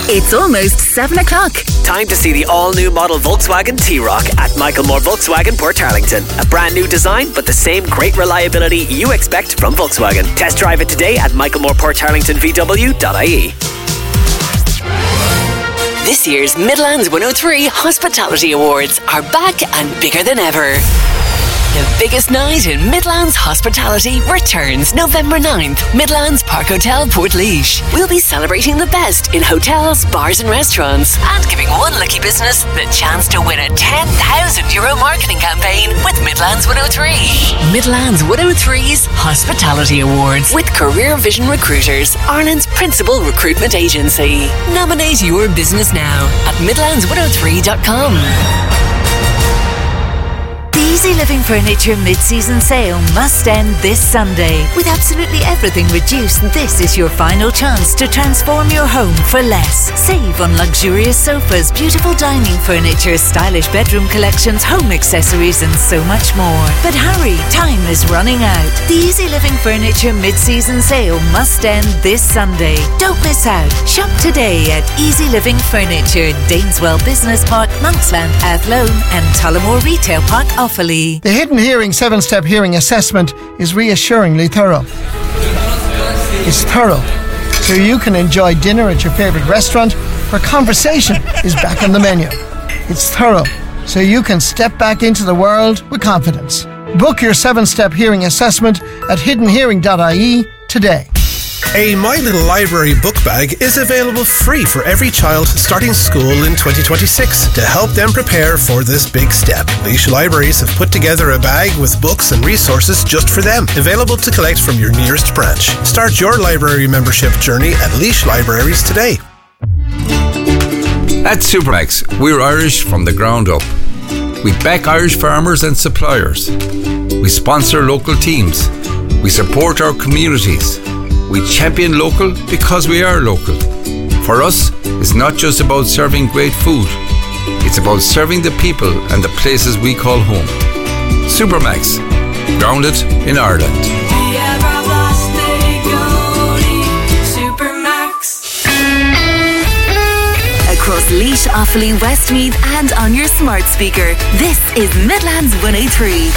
It's almost 7 o'clock. Time to see the all-new model Volkswagen T-Roc at Michael Moore Volkswagen, Port Tarlington. A brand new design, but the same great reliability you expect from Volkswagen. Test drive it today at michaelmooreporttarlingtonvw.ie. This year's Midlands 103 Hospitality Awards are back and bigger than ever. The biggest night in Midlands hospitality returns November 9th, Midlands Park Hotel, Portlaoise. We'll be celebrating the best in hotels, bars and restaurants and giving one lucky business the chance to win a €10,000 marketing campaign with Midlands 103. Midlands 103's Hospitality Awards with Career Vision Recruiters, Ireland's principal recruitment agency. Nominate your business now at midlands103.com. The Easy Living Furniture mid-season sale must end this Sunday. With absolutely everything reduced, this is your final chance to transform your home for less. Save on luxurious sofas, beautiful dining furniture, stylish bedroom collections, home accessories and so much more. But hurry, time is running out. The Easy Living Furniture mid-season sale must end this Sunday. Don't miss out. Shop today at Easy Living Furniture, Daneswell Business Park, Monksland, Athlone and Tullamore Retail Park, Offaly. The Hidden Hearing 7-step hearing assessment is reassuringly thorough. It's thorough, so you can enjoy dinner at your favourite restaurant where conversation is back on the menu. It's thorough, so you can step back into the world with confidence. Book your 7-step hearing assessment at hiddenhearing.ie today. A My Little Library book bag is available free for every child starting school in 2026 to help them prepare for this big step. Laois Libraries have put together a bag with books and resources just for them, available to collect from your nearest branch. Start your library membership journey at Laois Libraries today. At Supermax, we're Irish from the ground up. We back Irish farmers and suppliers. We sponsor local teams. We support our communities. We champion local because we are local. For us, it's not just about serving great food. It's about serving the people and the places we call home. Supermax, grounded in Ireland. Across Laois, Offaly, Westmeath and on your smart speaker, this is Midlands 103.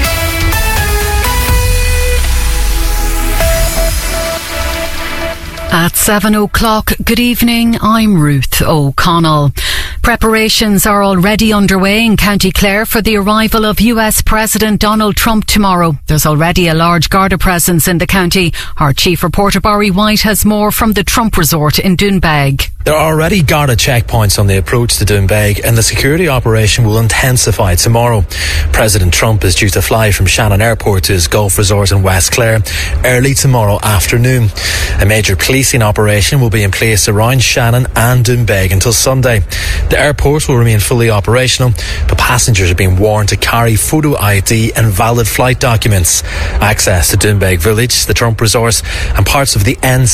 At 7 o'clock, good evening, I'm Ruth O'Connell. Preparations are already underway in County Clare for the arrival of US President Donald Trump tomorrow. There's already a large Garda presence in the county. Our chief reporter Barry White has more from the Trump Resort in Doonbeg. There are already Garda checkpoints on the approach to Doonbeg and the security operation will intensify tomorrow. President Trump is due to fly from Shannon Airport to his golf resort in West Clare early tomorrow afternoon. A major policing operation will be in place around Shannon and Doonbeg until Sunday. The airport will remain fully operational, but passengers are being warned to carry photo ID and valid flight documents. Access to Doonbeg Village, the Trump Resort and parts of the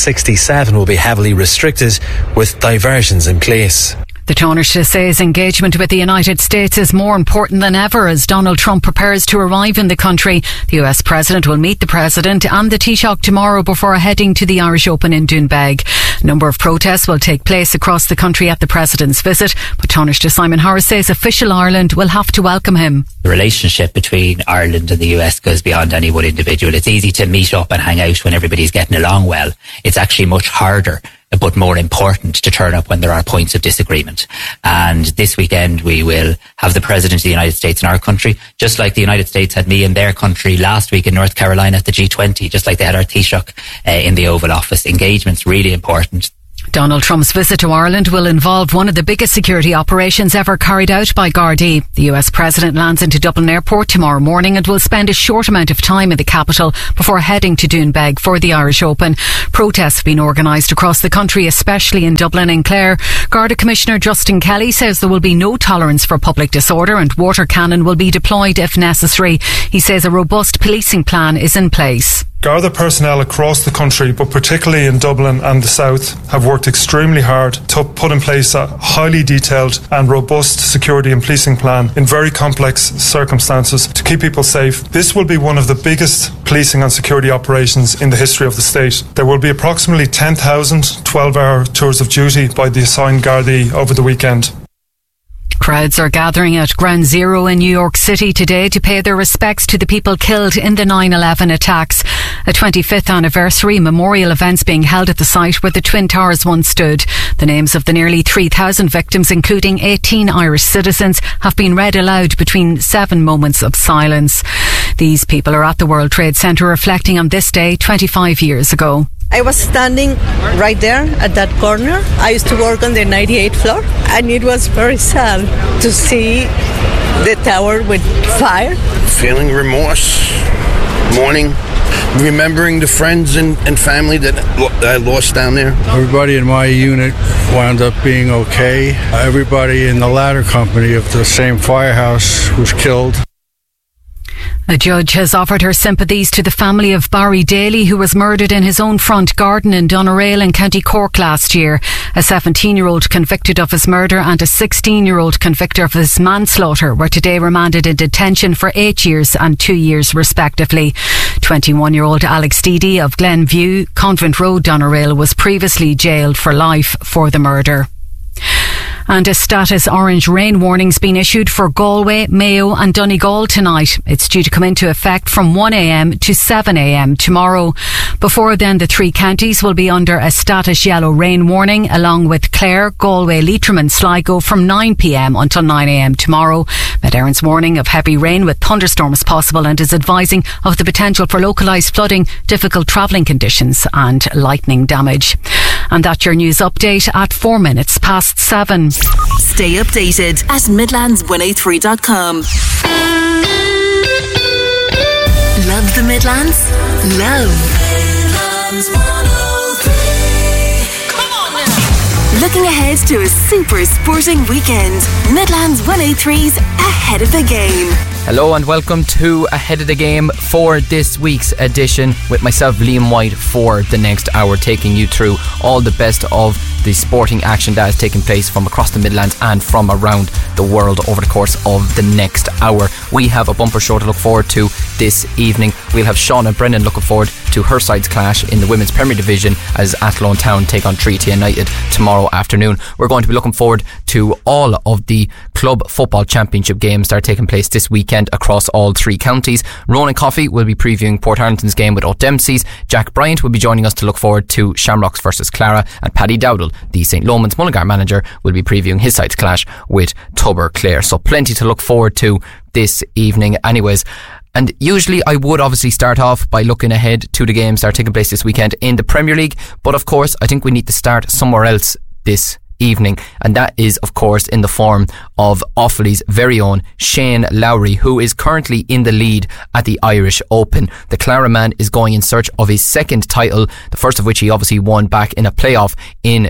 N67 will be heavily restricted with diversions in place. The Taoiseach says engagement with the United States is more important than ever as Donald Trump prepares to arrive in the country. The US President will meet the President and the Taoiseach tomorrow before heading to the Irish Open in Doonbeg. A number of protests will take place across the country at the President's visit, but Taoiseach Simon Harris says official Ireland will have to welcome him. The relationship between Ireland and the US goes beyond any one individual. It's easy to meet up and hang out when everybody's getting along well. It's actually much harder but more important to turn up when there are points of disagreement. And this weekend we will have the President of the United States in our country, just like the United States had me in their country last week in North Carolina at the G20, just like they had our Taoiseach in the Oval Office. Engagement's really important. Donald Trump's visit to Ireland will involve one of the biggest security operations ever carried out by Gardaí. The US President lands into Dublin Airport tomorrow morning and will spend a short amount of time in the capital before heading to Doonbeg for the Irish Open. Protests have been organised across the country, especially in Dublin and Clare. Garda Commissioner Justin Kelly says there will be no tolerance for public disorder and water cannon will be deployed if necessary. He says a robust policing plan is in place. Garda personnel across the country, but particularly in Dublin and the South, have worked extremely hard to put in place a highly detailed and robust security and policing plan in very complex circumstances to keep people safe. This will be one of the biggest policing and security operations in the history of the state. There will be approximately 10,000 12-hour tours of duty by the assigned Gardaí over the weekend. Crowds are gathering at Ground Zero in New York City today to pay their respects to the people killed in the 9/11 attacks. A 25th anniversary memorial event's being held at the site where the Twin Towers once stood. The names of the nearly 3,000 victims, including 18 Irish citizens, have been read aloud between 7 moments of silence. These people are at the World Trade Center reflecting on this day 25 years ago. I was standing right there at that corner. I used to work on the 98th floor, and it was very sad to see the tower with fire. Feeling remorse, mourning, remembering the friends and family that I lost down there. Everybody in my unit wound up being okay. Everybody in the ladder company of the same firehouse was killed. A judge has offered her sympathies to the family of Barry Daly, who was murdered in his own front garden in Doneraile in County Cork last year. A 17-year-old convicted of his murder and a 16-year-old convicted of his manslaughter were today remanded in detention for 8 years and 2 years respectively. 21-year-old Alex Deedy of Glenview, Convent Road, Doneraile, was previously jailed for life for the murder. And a status orange rain warning's been issued for Galway, Mayo and Donegal tonight. It's due to come into effect from 1am to 7am tomorrow. Before then, the 3 counties will be under a status yellow rain warning, along with Clare, Galway, Leitrim and Sligo from 9pm until 9am tomorrow. Met Erin's warning of heavy rain with thunderstorms possible and is advising of the potential for localised flooding, difficult travelling conditions and lightning damage. And that's your news update at 4 minutes past 7. Stay updated at Midlands103.com. Love the Midlands? Love Midlands 103. Come on now. Looking ahead to a super sporting weekend. Midlands 103's Ahead of the Game. Hello and welcome to Ahead of the Game for this week's edition with myself, Liam White, for the next hour, taking you through all the best of the sporting action that is taking place from across the Midlands and from around the world over the course of the next hour. We have a bumper show to look forward to this evening. We'll have Sean and Brendan looking forward to her side's clash in the Women's Premier Division as Athlone Town take on Treaty United tomorrow afternoon. We're going to be looking forward to all of the Club Football Championship games that are taking place this weekend across all 3 counties. Ronan Coffey will be previewing Portarlington's game with O'Dempsey's. Jack Bryant will be joining us to look forward to Shamrocks versus Clara, and Paddy Dowdall, the St. Lomans Mullingar manager, will be previewing his side's clash with Tubber Clare. So plenty to look forward to this evening anyways. And usually I would obviously start off by looking ahead to the games that are taking place this weekend in the Premier League, but of course I think we need to start somewhere else this evening, and that is of course in the form of Offaly's very own Shane Lowry, who is currently in the lead at the Irish Open. The Clara man is going in search of his second title, the first of which he obviously won back in a playoff in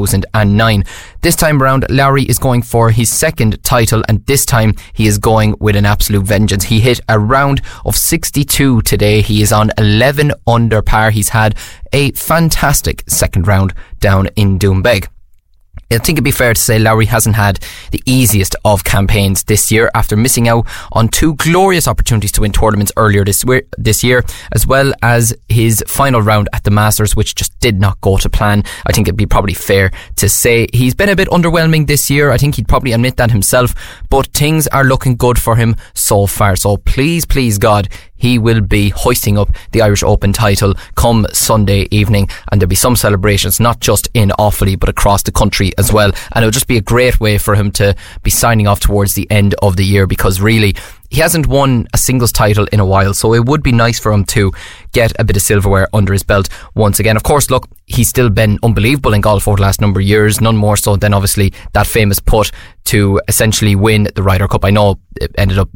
2009. This time around, Lowry is going for his second title, and this time he is going with an absolute vengeance. He hit a round of 62 today. He is on 11 under par. He's had a fantastic second round down in Doombeg. I think it'd be fair to say Lowry hasn't had the easiest of campaigns this year after missing out on 2 glorious opportunities to win tournaments earlier this year, as well as his final round at the Masters, which just did not go to plan. I think it'd be probably fair to say he's been a bit underwhelming this year. I think he'd probably admit that himself, but things are looking good for him so far. So please God, he will be hoisting up the Irish Open title come Sunday evening, and there'll be some celebrations not just in Offaly but across the country as well, and it'll just be a great way for him to be signing off towards the end of the year, because really he hasn't won a singles title in a while, so it would be nice for him to get a bit of silverware under his belt once again. Of course, look, he's still been unbelievable in golf over the last number of years, none more so than obviously that famous putt to essentially win the Ryder Cup. I know it ended up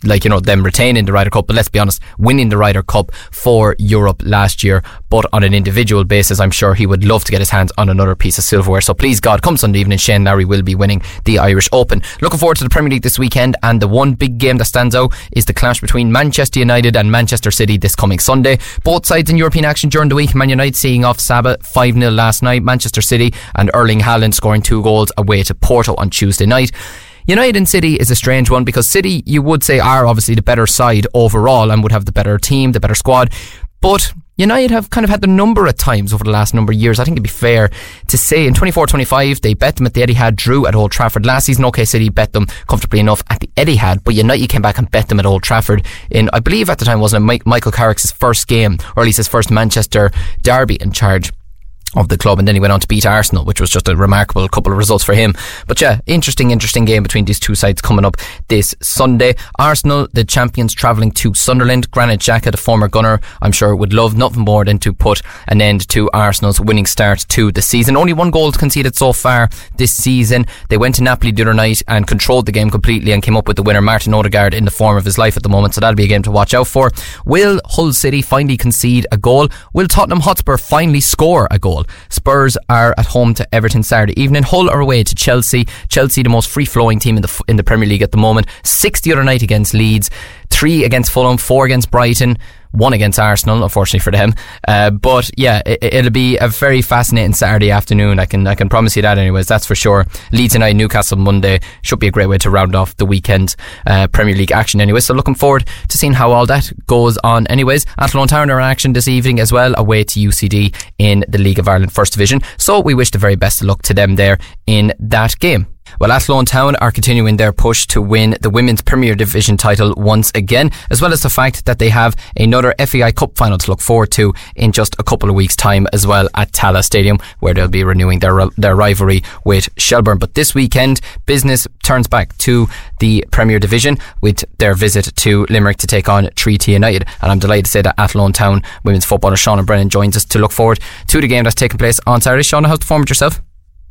like, you know, them retaining the Ryder Cup, but let's be honest, winning the Ryder Cup for Europe last year. But on an individual basis, I'm sure he would love to get his hands on another piece of silverware. So please God, come Sunday evening, Shane Lowry will be winning the Irish Open. Looking forward to the Premier League this weekend, and the one big game that stands out is the clash between Manchester United and Manchester City this coming Sunday. Both sides in European action during the week. Man United seeing off Saba 5-0 last night. Manchester City and Erling Haaland scoring 2 goals away to Porto on Tuesday night. United and City is a strange one, because City, you would say, are obviously the better side overall and would have the better team, the better squad, but United have kind of had the number at times over the last number of years. I think it'd be fair to say in 24-25 they bet them at the Etihad, drew at Old Trafford. Last season, OK City bet them comfortably enough at the Etihad, but United came back and bet them at Old Trafford in, I believe at the time, wasn't it Michael Carrick's first game, or at least his first Manchester derby in charge of the club, and then he went on to beat Arsenal, which was just a remarkable couple of results for him. But yeah, interesting game between these two sides coming up this Sunday. Arsenal, the champions, travelling to Sunderland. Granit Xhaka, the former Gunner, I'm sure would love nothing more than to put an end to Arsenal's winning start to the season. Only 1 goal conceded so far this season. They went to Napoli the other night and controlled the game completely and came up with the winner, Martin Odegaard, in the form of his life at the moment, so that'll be a game to watch out for. Will Hull City finally concede a goal? Will Tottenham Hotspur finally score a goal? Spurs are at home to Everton Saturday evening. Hull are away to Chelsea. Chelsea, the most free-flowing team in the Premier League at the moment. 6 the other night against Leeds, 3 against Fulham, 4 against Brighton, 1 against Arsenal, unfortunately for them. But yeah, it'll be a very fascinating Saturday afternoon. I can promise you that anyways, that's for sure. Leeds United, Newcastle Monday should be a great way to round off the weekend Premier League action anyway. So looking forward to seeing how all that goes on anyways. Athlone Town are in action this evening as well, away to UCD in the League of Ireland First Division. So we wish the very best of luck to them there in that game. Well, Athlone Town are continuing their push to win the Women's Premier Division title once again, as well as the fact that they have another FAI Cup final to look forward to in just a couple of weeks' time as well at Tallaght Stadium, where they'll be renewing their rivalry with Shelbourne. But this weekend, business turns back to the Premier Division with their visit to Limerick to take on Treaty United. And I'm delighted to say that Athlone Town women's footballer Shauna Brennan joins us to look forward to the game that's taking place on Saturday. Shauna, how's the form with yourself?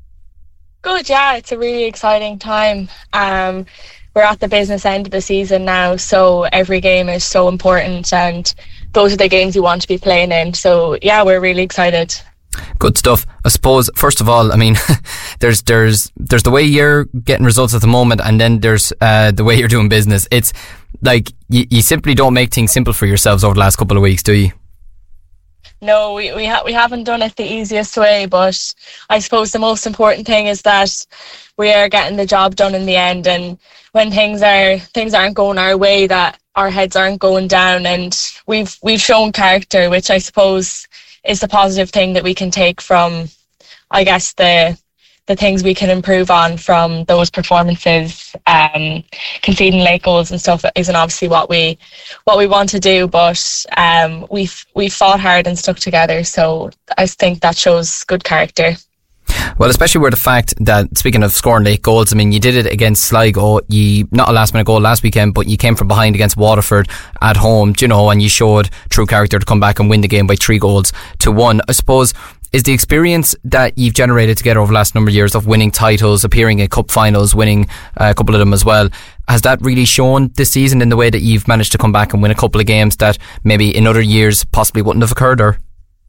Good, yeah, it's a really exciting time. We're at the business end of the season now, so every game is so important, and those are the games you want to be playing in. So yeah, we're really excited. Good stuff. I suppose, first of all, I mean, there's the way you're getting results at the moment, and then there's the way you're doing business. It's like you simply don't make things simple for yourselves over the last couple of weeks, do you? No, we haven't done it the easiest way, but I suppose the most important thing is that we are getting the job done in the end, and when things aren't going our way, that our heads aren't going down, and we've shown character, which I suppose is the positive thing that we can take from, I guess, the things we can improve on from those performances. Conceding late goals and stuff isn't obviously what we want to do, but we've fought hard and stuck together, so I think that shows good character. Well, especially where the fact that, speaking of scoring late goals, I mean, you did it against Sligo. You, not a last minute goal last weekend, but you came from behind against Waterford at home, you know, and you showed true character to come back and win the game by 3-1. I suppose, is the experience that you've generated together over the last number of years of winning titles, appearing in cup finals, winning a couple of them as well, has that really shown this season in the way that you've managed to come back and win a couple of games that maybe in other years possibly wouldn't have occurred? Or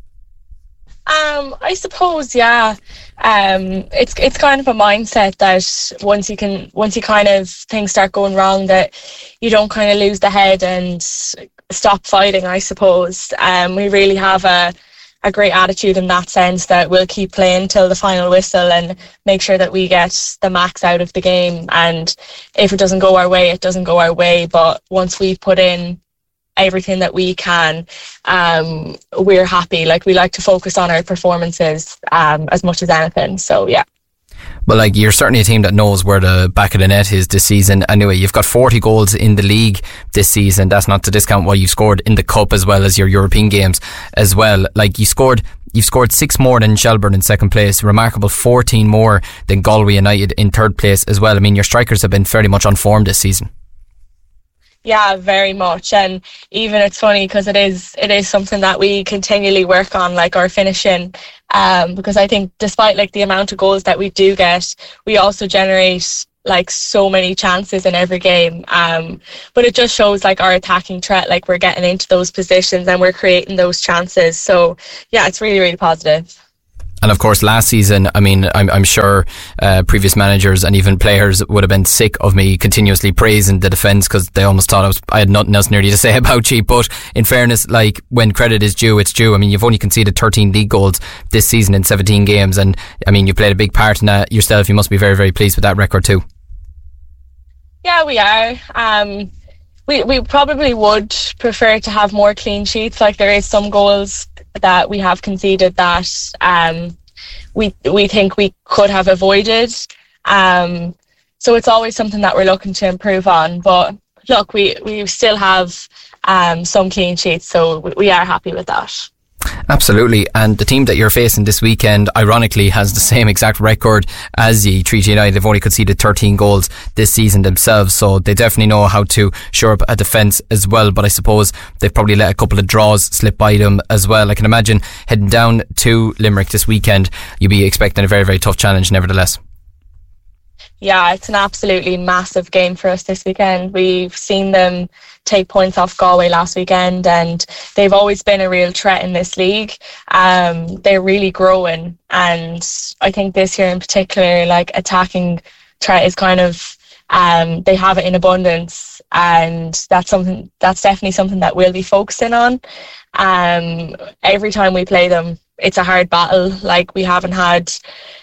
I suppose, yeah. It's kind of a mindset that once you kind of things start going wrong, that you don't kind of lose the head and stop fighting, I suppose. We really have a great attitude in that sense, that we'll keep playing till the final whistle and make sure that we get the max out of the game. And if it doesn't go our way, it doesn't go our way. But once we've put in everything that we can, we're happy. Like, we like to focus on our performances as much as anything. So yeah. Well, like, you're certainly a team that knows where the back of the net is this season. Anyway, you've got 40 goals in the league this season. That's not to discount what you've scored in the cup as well as your European games as well. Like, you've scored 6 more than Shelbourne in second place. Remarkable 14 more than Galway United in third place as well. I mean, your strikers have been fairly much on form this season. Yeah, very much. And even it's funny because it is something that we continually work on, like our finishing, because I think despite like the amount of goals that we do get, we also generate like so many chances in every game. But it just shows like our attacking threat, like we're getting into those positions and we're creating those chances. So yeah, it's really, really positive. And of course, last season, I mean, I'm sure previous managers and even players would have been sick of me continuously praising the defence because they almost thought I had nothing else nearly to say about you. But in fairness, like when credit is due, it's due. I mean, you've only conceded 13 league goals this season in 17 games. And I mean, you played a big part in that yourself. You must be very, very pleased with that record too. Yeah, we are. We probably would prefer to have more clean sheets. Like there is some goals that we have conceded that we think we could have avoided. So it's always something that we're looking to improve on. But look, we still have some clean sheets, so we are happy with that. Absolutely. And the team that you're facing this weekend, ironically, has the same exact record as you, Treaty United. They've only conceded 13 goals this season themselves, so they definitely know how to shore up a defence as well. But I suppose they've probably let a couple of draws slip by them as well. I can imagine heading down to Limerick this weekend, you'll be expecting a very, very tough challenge nevertheless. Yeah, it's an absolutely massive game for us this weekend. We've seen them take points off Galway last weekend, and they've always been a real threat in this league. They're really growing, and I think this year in particular, like attacking threat is kind of they have it in abundance, and that's definitely something that we'll be focusing on. Every time we play them, it's a hard battle. Like we haven't had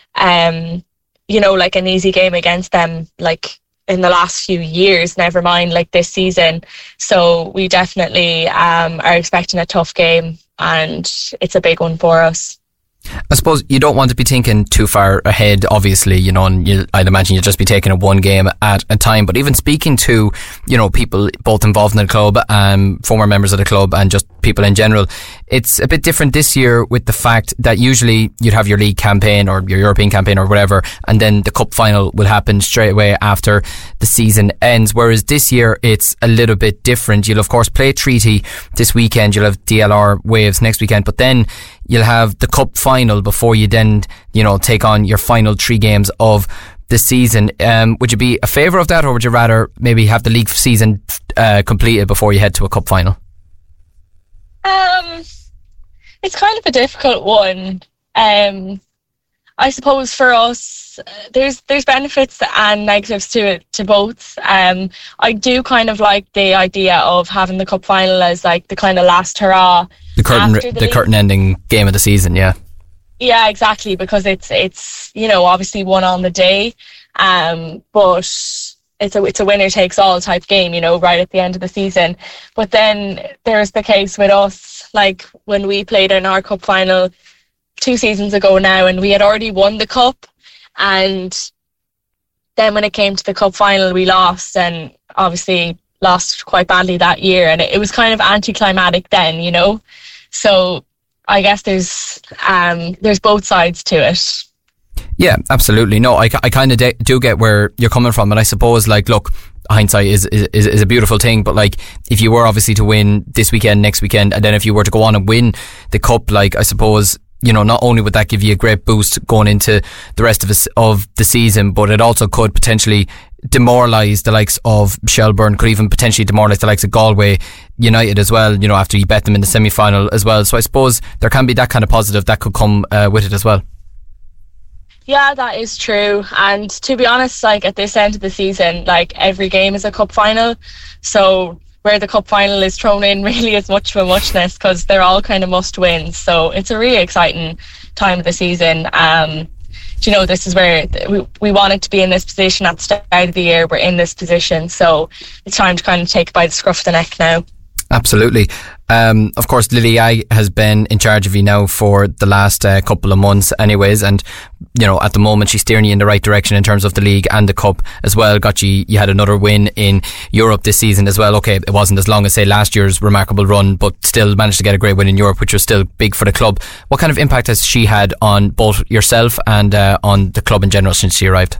like an easy game against them like in the last few years, never mind like this season. So we definitely are expecting a tough game, and it's a big one for us. I suppose you don't want to be thinking too far ahead, obviously, and I'd imagine you'll just be taking it one game at a time. But even speaking to, people both involved in the club, former members of the club and just people in general, it's a bit different this year with the fact that usually you'd have your league campaign or your European campaign or whatever, and then the cup final will happen straight away after the season ends. Whereas this year it's a little bit different. You'll of course play Treaty this weekend, you'll have DLR Waves next weekend, but then you'll have the cup final before you then, take on your final 3 games of the season. Would you be a favour of that, or would you rather maybe have the league season completed before you head to a cup final? It's kind of a difficult one. I suppose for us, there's benefits and negatives to both. I do kind of like the idea of having the cup final as like the kind of last hurrah. The curtain ending game of the season, yeah. Yeah, exactly, because it's obviously won on the day, but it's a winner takes all type game, right at the end of the season. But then there's the case with us, like when we played in our cup final 2 seasons ago now, and we had already won the cup, and then when it came to the cup final we lost, and obviously lost quite badly that year, and it was kind of anticlimactic then, so I guess there's both sides to it. Yeah, absolutely. No, I kind of do get where you're coming from, and I suppose, like, look, hindsight is a beautiful thing, but like, if you were obviously to win this weekend, next weekend, and then if you were to go on and win the cup, like, I suppose, not only would that give you a great boost going into the rest of the season, but it also could potentially demoralise the likes of Shelbourne, could even potentially demoralise the likes of Galway United as well, after you bet them in the semi-final as well. So I suppose there can be that kind of positive that could come with it as well. Yeah, that is true. And to be honest, like at this end of the season, like every game is a cup final. So where the cup final is thrown in really is much of a muchness, because they're all kind of must wins. So it's a really exciting time of the season. This is where we wanted to be in this position at the start of the year. We're in this position, so it's time to kind of take it by the scruff of the neck now. Absolutely. Of course, Lily I has been in charge of you now for the last couple of months anyways, and at the moment she's steering you in the right direction in terms of the league and the cup as well. You had another win in Europe this season as well. Okay, it wasn't as long as say last year's remarkable run, but still managed to get a great win in Europe, which was still big for the club. What kind of impact has she had on both yourself and on the club in general since she arrived?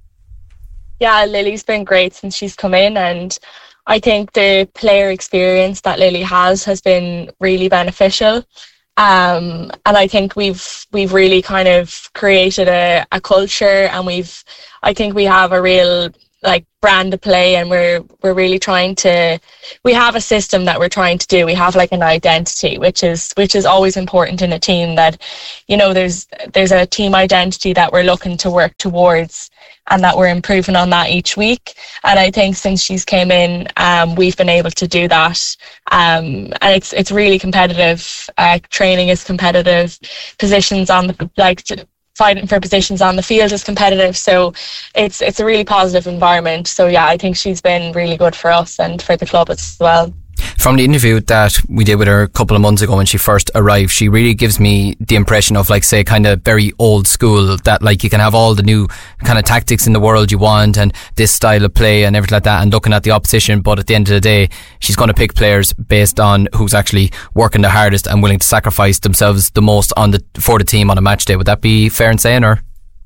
Yeah, Lily's been great since she's come in, and I think the player experience that Lily has been really beneficial. And I think we've really kind of created a culture, and I think we have a real like brand to play, and we're really trying to, we have a system that we're trying to do. We have like an identity, which is always important in a team, that, you know, there's a team identity that we're looking to work towards, and that we're improving on that each week. And I think since she's came in, we've been able to do that. And it's really competitive. Training is competitive. Positions on the, fighting for positions on the field is competitive. So it's a really positive environment. So yeah, I think she's been really good for us and for the club as well. From the interview that we did with her a couple of months ago when she first arrived, she really gives me the impression of, like, say, kind of very old school, that like you can have all the new kind of tactics in the world you want and this style of play and everything like that, and looking at the opposition, but at the end of the day she's going to pick players based on who's actually working the hardest and willing to sacrifice themselves the most for the team on a match day. Would that be fair in saying, or?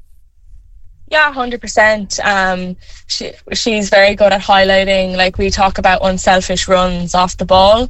Yeah, 100%. She's very good at highlighting, like, we talk about unselfish runs off the ball,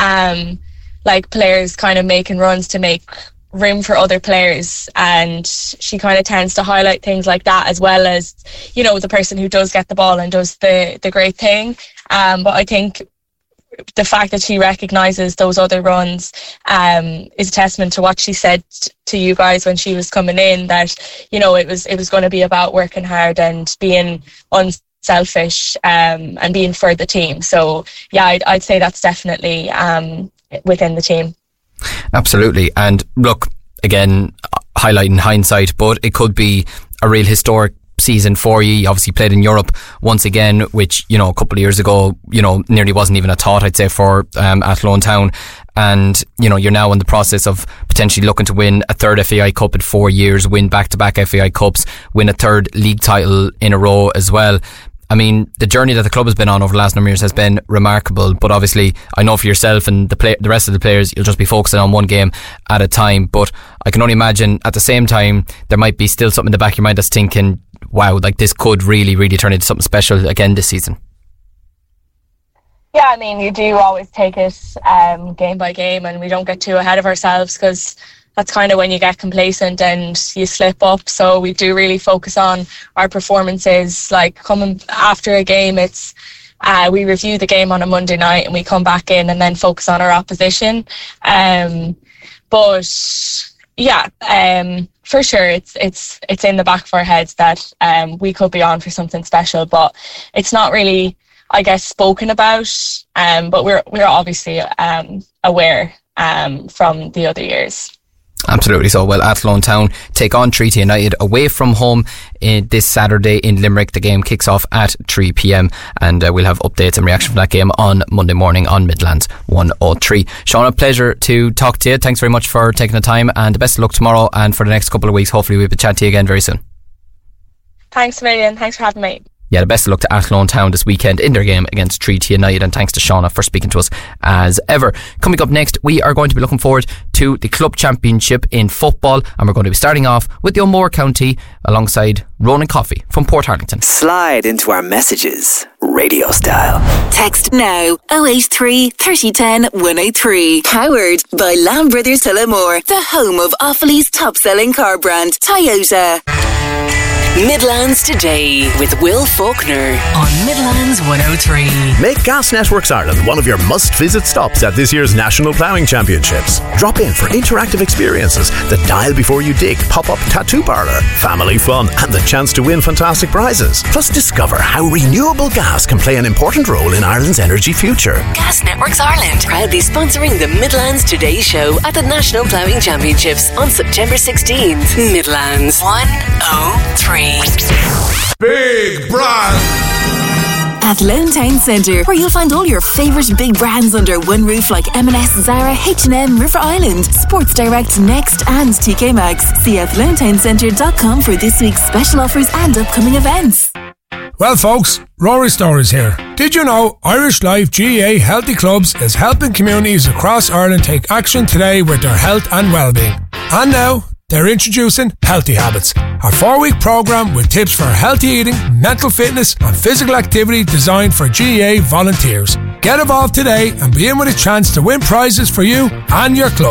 like players kind of making runs to make room for other players, and she kind of tends to highlight things like that, as well as, you know, the person who does get the ball and does the great thing. But I think the fact that she recognises those other runs is a testament to what she said to you guys when she was coming in, that, you know, it was going to be about working hard and being unselfish and being for the team. So yeah, I'd say that's definitely within the team. Absolutely. And look, again, highlighting hindsight, but it could be a real historic season for you. You obviously played in Europe once again, which, you know, a couple of years ago, you know, nearly wasn't even a thought, I'd say, for Athlone Town. And, you know, you're now in the process of potentially looking to win a third FAI Cup in 4 years, win back-to-back FAI Cups, win a third league title in a row as well. I mean, the journey that the club has been on over the last number of years has been remarkable, but obviously I know for yourself and the rest of the players, you'll just be focusing on one game at a time. But I can only imagine at the same time there might be still something in the back of your mind that's thinking, wow, like this could really, really turn into something special again this season. Yeah, I mean, you do always take it game by game, and we don't get too ahead of ourselves, because that's kind of when you get complacent and you slip up. So we do really focus on our performances. Like, coming after a game, it's we review the game on a Monday night and we come back in and then focus on our opposition. But yeah, for sure, it's in the back of our heads that we could be on for something special, but it's not really, I guess, spoken about. But we're obviously aware from the other years. Absolutely. So, well, Athlone Town take on Treaty United away from home this Saturday in Limerick. The game kicks off at 3 p.m. and we'll have updates and reaction from that game on Monday morning on Midlands 103. Sean, a pleasure to talk to you. Thanks very much for taking the time, and the best of luck tomorrow and for the next couple of weeks. Hopefully we'll be chatting to you again very soon. Thanks a million. Thanks for having me. Yeah, the best of luck to Athlone Town this weekend in their game against Treaty United, and thanks to Shauna for speaking to us as ever. Coming up next, we are going to be looking forward to the club championship in football, and we're going to be starting off with the O'Moore County alongside Ronan Coffey from Portarlington. Slide into our messages, radio style. Text now 083 3010 103. Powered by Lamb Brothers Tullamore, the home of Offaly's top selling car brand, Toyota. Midlands Today with Will Faulkner on Midlands 103. Make Gas Networks Ireland one of your must-visit stops at this year's National Ploughing Championships. Drop in for interactive experiences, the dial before you dig pop-up tattoo parlour, family fun, and the chance to win fantastic prizes. Plus, discover how renewable gas can play an important role in Ireland's energy future. Gas Networks Ireland, proudly sponsoring the Midlands Today show at the National Ploughing Championships on September 16th. Midlands 103. Big Brand Athlone Town Centre, where you'll find all your favourite big brands under one roof, like M&S, Zara, H&M, River Island, Sports Direct, Next and TK Maxx. See athlonetowncentre.com for this week's special offers and upcoming events. Well folks, Rory Stories here. Did you know Irish Life GAA Healthy Clubs is helping communities across Ireland take action today with their health and well-being? And now they're introducing Healthy Habits, a 4-week programme with tips for healthy eating, mental fitness and physical activity designed for GAA volunteers. Get involved today and be in with a chance to win prizes for you and your club.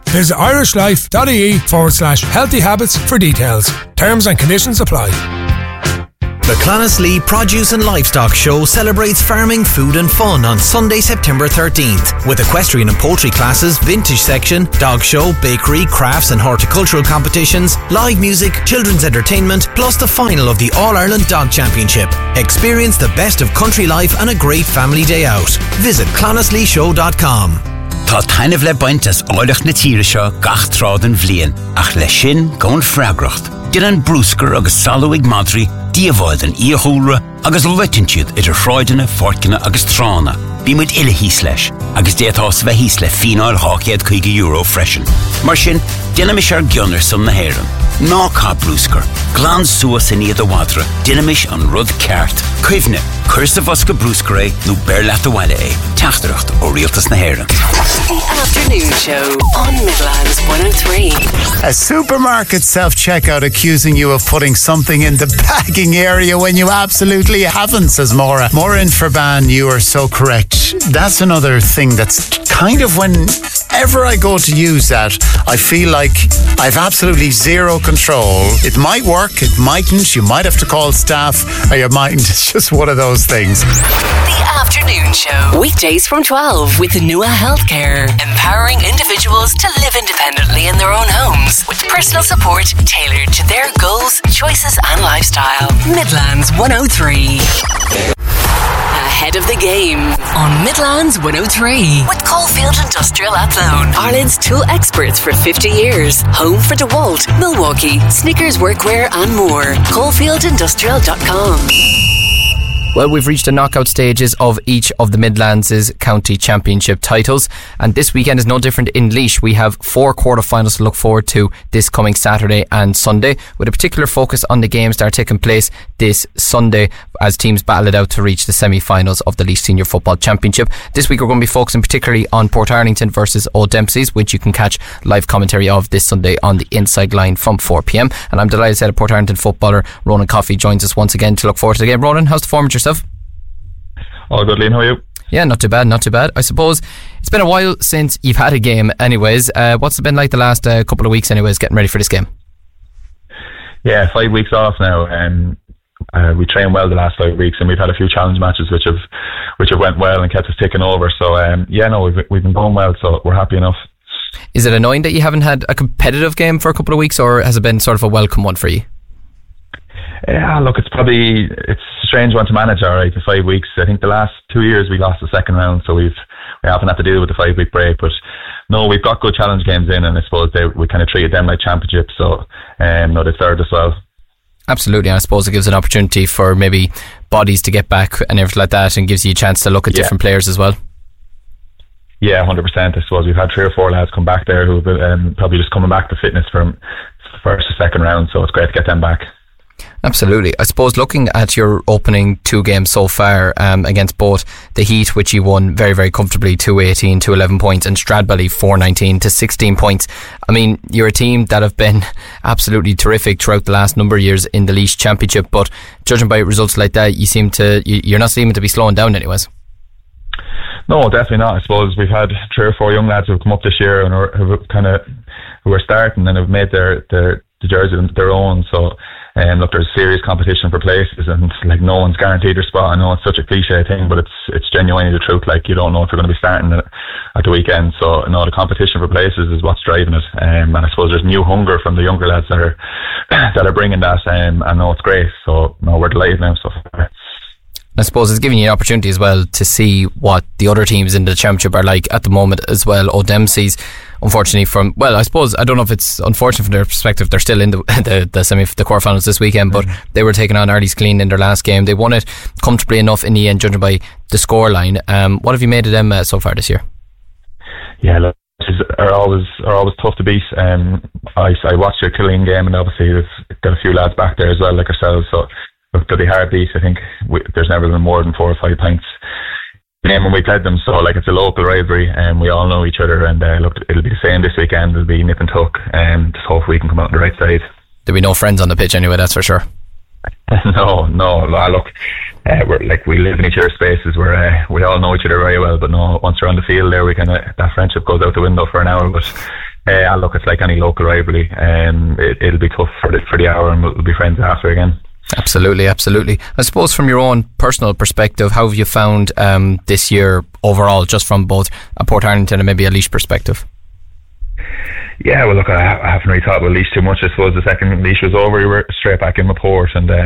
Visit irishlife.ie/healthy habits for details. Terms and conditions apply. The Clonaslee Produce and Livestock Show celebrates farming, food and fun on Sunday, September 13th with equestrian and poultry classes, vintage section, dog show, bakery, crafts and horticultural competitions, live music, children's entertainment, plus the final of the All-Ireland Dog Championship. Experience the best of country life and a great family day out. Visit clonasleeshow.com. Tá tainmh le baint as áileach na tíre seo gach trád an bhliain, ach le sin gón freagracht. Dir an brúscar agus salúig madri, díomháid an íothúra agus leitinciad idir fráideanna, fortcanna agus trána. Bí muid ile hís leis, agus déatás bheith hís le fínáil €850 freisin. Mar sin, dynamish ar gionnar son na héireann. Ná cá brúscar, glán suas in iad a wadra, dynamish an rud ceart. Cuimhne, cursa fosca brúscar é, nó bearlaat a bhaile é. Teachtaracht ó rialtas na héireann. The Afternoon Show on Midlands 103. A supermarket self-checkout accusing you of putting something in the bagging area when you absolutely haven't, says Maura. Maura in Ferban, you are so correct. That's another thing that's kind of whenever I go to use that, I feel like I've absolutely zero control. It might work, it mightn't, you might have to call staff, or you mightn't. It's just one of those things. The Afternoon Show. Weekdays from 12 with Nua Healthcare. Empowering individuals to live independently in their own homes with personal support tailored to their goals, choices and lifestyle. Midlands 103. Ahead of the game on Midlands 103 with Caulfield Industrial Athlone, Ireland's tool experts for 50 years. Home for DeWalt, Milwaukee, Snickers Workwear and more. CaulfieldIndustrial.com. Well, we've reached the knockout stages of each of the Midlands' county championship titles, and this weekend is no different in Laois. We have 4 quarter-finals to look forward to this coming Saturday and Sunday, with a particular focus on the games that are taking place this Sunday as teams battle it out to reach the semi-finals of the Laois Senior Football Championship. This week we're going to be focusing particularly on Portarlington versus Old Dempsey's, which you can catch live commentary of this Sunday on the Inside Line from 4 p.m. And I'm delighted that Portarlington footballer Ronan Coffey joins us once again to look forward to the game. Ronan, how's the form with yourself? All good, Liam, how are you? Yeah, not too bad, not too bad. I suppose it's been a while since you've had a game anyways. What's it been like the last couple of weeks anyways, getting ready for this game? Yeah, 5 weeks off now. We trained well the last 5 weeks, and we've had a few challenge matches which have went well and kept us ticking over. So we've been going well, so we're happy enough. Is it annoying that you haven't had a competitive game for a couple of weeks, or has it been sort of a welcome one for you? Yeah, look, it's a strange one to manage, alright, for 5 weeks. I think the last 2 years we lost the second round, so we haven't had to deal with the 5 week break. But no, we've got good challenge games in, and I suppose we kind of treated them like championships, so they served us well. Absolutely, and I suppose it gives an opportunity for maybe bodies to get back and everything like that, and gives you a chance to look at different players as well. Yeah, 100%. I suppose we've had 3 or 4 lads come back there who've probably just coming back to fitness from first or second round, so it's great to get them back. Absolutely. I suppose looking at your opening 2 games so far against both the Heat, which you won very, very comfortably, 218 to 11 points, and Stradbally 419 to 16 points. I mean, you're a team that have been absolutely terrific throughout the last number of years in the Laois Championship, but judging by results like that, you're not seeming to be slowing down anyways. No, definitely not. I suppose we've had 3 or 4 young lads who've come up this year and who are starting and have made the jersey their own. So look, there's serious competition for places, and like no one's guaranteed their spot. I know it's such a cliche thing, but it's genuinely the truth. Like, you don't know if you're going to be starting at the weekend. So no, the competition for places is what's driving it. And I suppose there's new hunger from the younger lads that are bringing that. I know it's great. So no, we're delighted now so far. I suppose it's giving you an opportunity as well to see what the other teams in the championship are like at the moment as well. Old Dempsey's, unfortunately, I suppose, I don't know if it's unfortunate from their perspective, they're still in the quarterfinals this weekend, but they were taking on Ardleys Clean in their last game. They won it comfortably enough in the end, judging by the scoreline. What have you made of them so far this year? Yeah, look, are always tough to beat. I watched your Killeen game, and obviously they've got a few lads back there as well, like ourselves, so look, they'll be hard beat. I think there's never been more than 4 or 5 points when we played them, so like it's a local rivalry, and we all know each other, and look, it'll be the same this weekend. It'll be nip and tuck, and just hope we can come out on the right side. There'll be no friends on the pitch anyway, that's for sure. No, look, we live in each other's spaces, we all know each other very well, but no, once we're on the field there, that friendship goes out the window for an hour. But look, it's like any local rivalry. It'll be tough for the hour, and we'll be friends after again. Absolutely. I suppose from your own personal perspective, how have you found this year overall, just from both a Portarlington and maybe a Laois perspective? Yeah, well, look, I haven't really thought about Laois too much. I suppose the second Laois was over, we were straight back in with Port, and